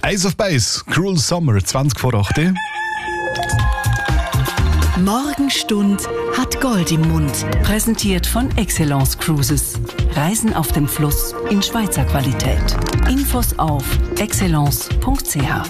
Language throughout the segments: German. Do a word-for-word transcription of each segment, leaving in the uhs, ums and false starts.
Ace of Base, Cruel Summer, zwanzig vor acht. Morgenstund hat Gold im Mund. Präsentiert von Excellence Cruises. Reisen auf dem Fluss in Schweizer Qualität. Infos auf excellence punkt c h.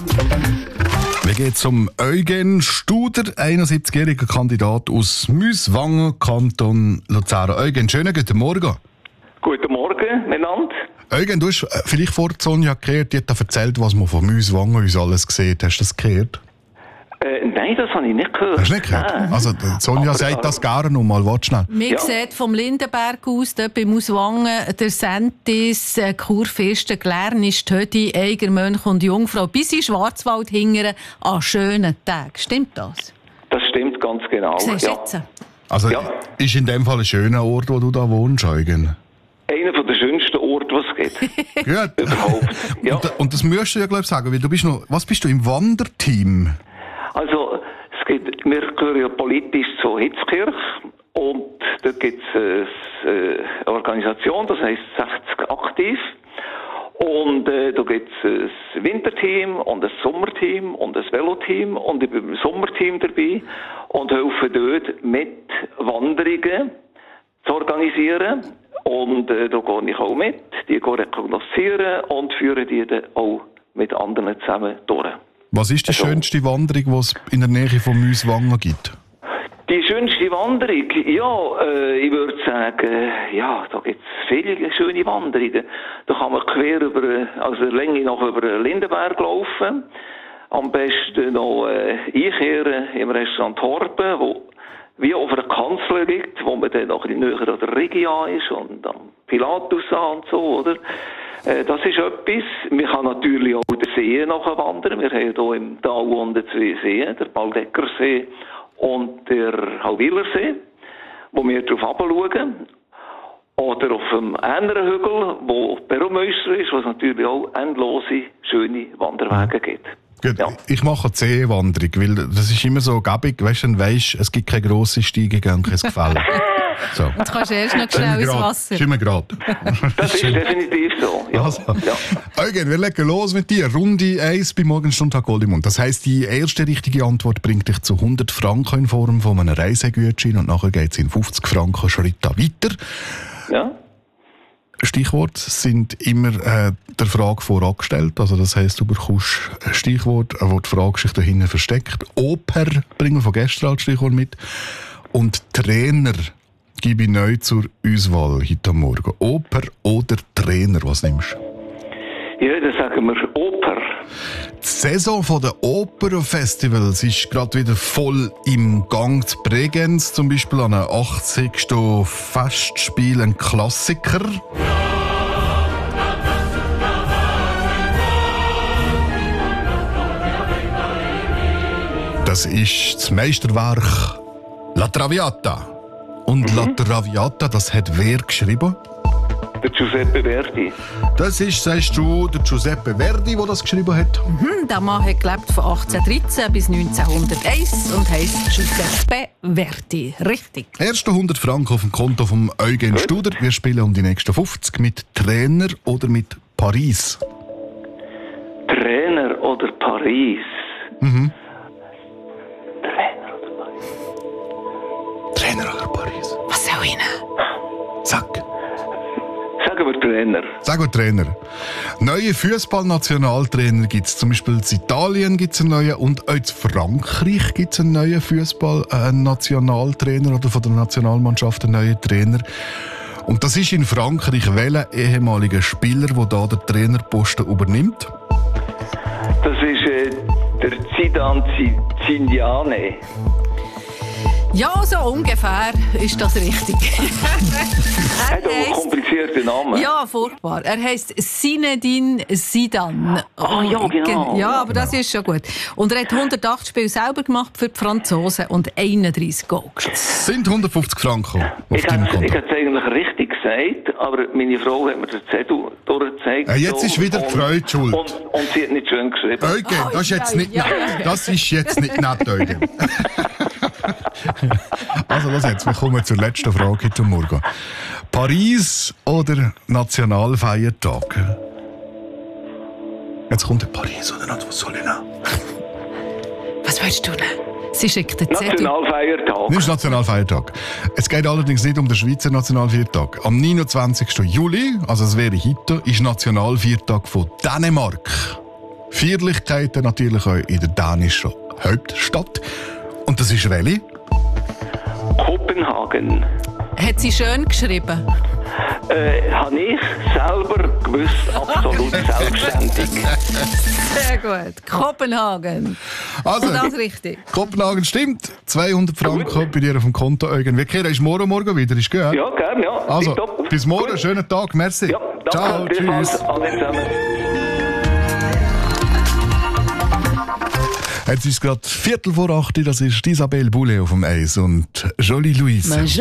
Wir gehen zum Eugen Studer, einundsiebzigjähriger Kandidat aus Müswangen, Kanton Luzern. Eugen, schönen guten Morgen. Guten Morgen, miteinander. Eugen, du hast vielleicht vor Sonja gehört, die hat erzählt, was man von Müswangen uns alles sieht. Hast du das gehört? Äh, nein, das habe ich nicht gehört. Hast du nicht gehört? Nein. Also, Sonja Aber, sagt das gerne noch mal. Warte schnell. Man ja. sieht vom Lindenberg aus, dort bei Muswangen, der Sentis, Kurfürsten, Glärnisch, Tödi, Eigermönch und Jungfrau, bis in Schwarzwald hingern an schönen Tagen. Stimmt das? Das stimmt ganz genau. Siehst du ja. jetzt? Also, ja. ist in dem Fall ein schöner Ort, wo du da wohnst, Eugen? Einer der schönsten Orte, was es gibt. Gut. Überhaupt. Ja. Und, und das musst du ja, glaube ich, sagen, weil du bist noch, was bist du, im Wanderteam? Also, es gibt, wir gehören ja politisch zu Hitzkirch und da gibt es eine Organisation, das heisst sechzig aktiv. Und äh, da gibt es ein Winterteam und ein Sommerteam und ein Veloteam und ich bin beim Sommerteam dabei und helfe dort mit, Wanderungen zu organisieren. Und äh, da gehe ich auch mit, die rekognoszieren und führe die dann auch mit anderen zusammen durch. Was ist die also, schönste Wanderung, die es in der Nähe von Müswangen gibt? Die schönste Wanderung? Ja, äh, ich würde sagen, ja, da gibt es viele schöne Wanderungen. Da kann man quer über, also der Länge noch über den Lindenberg laufen. Am besten noch äh, einkehren im Restaurant Horben, wo wie auf einer Kanzel liegt, wo man dann noch ein bisschen näher an der Regia ist und am Pilatus und so, oder? Äh, das ist etwas. Man kann natürlich auch den See nachher wandern. Wir haben hier im Tal unten zwei Seen, der Baldeckersee und der Halwilersee, wo wir drauf herabschauen. Oder auf einem anderen Hügel, wo Peromöster ist, wo es natürlich auch endlose, schöne Wanderwege gibt. Gut, ja. Ich mache eine Zehenwanderung, weil das ist immer so gäbig, weißt du, dann weisst, es gibt keine grosse Steigungen und kein Gefälle. So. Und du kannst erst noch schnell ins Wasser. Schimmer grad. Das ist definitiv so. Ja. Also. Ja. Eugen, wir legen los mit dir. Runde eins bei Morgenstund hat Gold im Mund. Das heisst, die erste richtige Antwort bringt dich zu hundert Franken in Form von einem Reisegutschein und nachher geht es in fünfzig Franken Schritte weiter. Ja. Stichworte sind immer äh, der Frage vorangestellt. Also das heisst, du bekommst ein Stichwort, wo die Frage sich dahinter versteckt. Oper bringen wir von gestern als Stichwort mit. Und Trainer gebe ich neu zur Auswahl heute Morgen. Oper oder Trainer, was nimmst du? Ja, dann sagen wir Oper. Die Saison der Opernfestivals ist gerade wieder voll im Gang. Zu Bregenz zum Beispiel an einem achtzigsten Festspiel ein Klassiker. Das ist das Meisterwerk La Traviata. Und mhm. La Traviata, das hat wer geschrieben? Der Giuseppe Verdi. Das ist, sagst du, der Giuseppe Verdi, der das geschrieben hat? Mhm, der Mann hat gelebt von achtzehnhundertdreizehn bis neunzehnhunderteins und heisst Giuseppe Verdi. Richtig. Erste hundert Franken auf dem Konto von Eugen Gut. Studer. Wir spielen um die nächsten fünfzig mit Trainer oder mit Paris. Trainer oder Paris? Mhm. Trainer oder Paris? Trainer oder Paris? Was soll ich nehmen? Sag. Sagen wir Trainer. Sagen wir Trainer. Neue Fußballnationaltrainer gibt es. Zum Beispiel in Italien gibt es einen neuen und auch in Frankreich gibt es einen neuen Fußball-Nationaltrainer oder von der Nationalmannschaft einen neuen Trainer. Und das ist in Frankreich welcher ehemaliger Spieler, der da den Trainerposten übernimmt? Das ist äh, der Zidane Zidane. Ja, so ungefähr ist das richtig. Er hat einen komplizierten Namen. Ja, furchtbar. Er heisst Zinedine Zidane. Ah, ja, genau. Ja, aber das ist schon gut. Und er hat hundertacht Spiele selber gemacht für die Franzosen und einunddreissig Goal geschossen. Das sind hundertfünfzig Franken auf ich deinem Konto. Ich hätte es eigentlich richtig gesagt, aber meine Frau hat mir den Zettel durchgezeigt. Ja, jetzt ist wieder die Freude schuld. Und, und sie hat nicht schön geschrieben. Eugen, das ist jetzt nicht, das ist jetzt nicht nett, Eugen. Also los jetzt, wir kommen zur letzten Frage heute Morgen. Paris oder Nationalfeiertag? Jetzt kommt der Paris oder nicht, was soll ich noch? Was willst du denn? Sie schickt den Zettel. Nationalfeiertag. Das ist Nationalfeiertag. Es geht allerdings nicht um den Schweizer Nationalfeiertag. Am neunundzwanzigsten Juli, also es wäre heute, ist Nationalfeiertag von Dänemark. Feierlichkeiten natürlich auch in der dänischen Hauptstadt. Und das ist welche? Kopenhagen. Hat sie schön geschrieben? Äh, habe ich selber gewusst, absolut selbstständig. Sehr gut. Kopenhagen. Also, Das ist richtig. Kopenhagen stimmt. zweihundert Franken bei dir auf dem Konto. Wir kehren uns morgen, morgen wieder. Ist gut? Ja, gerne, ja. Also, Tipptopp. bis morgen. Gut. Schönen Tag. Merci. Ja, danke. Ciao. Tschüss. Alle zusammen. Jetzt ist es gerade Viertel vor acht. Das ist Isabelle Boulay auf dem Eis und Jolie Louise.